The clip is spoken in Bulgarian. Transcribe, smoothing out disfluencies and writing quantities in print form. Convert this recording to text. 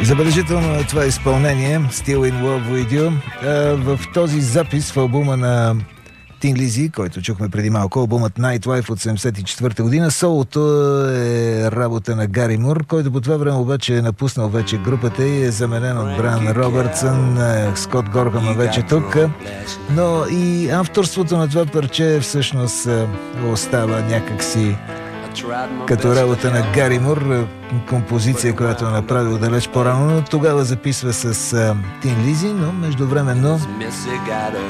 Забележително е това изпълнение Still in Love with You. В този запис в албума на Tin Lizzy, който чухме преди малко, албумът Nightlife от 1974 година, солото е работа на Гари Мур, който по това време обаче е напуснал вече групата и е заменен от Бран Робъртсън. Скот Горхам е вече тук, но и авторството на това парче всъщност остава някакси като работа на Гари Мур, композиция, която е направил далеч по-рано, но тогава записва с Tin Lizzy, но междувременно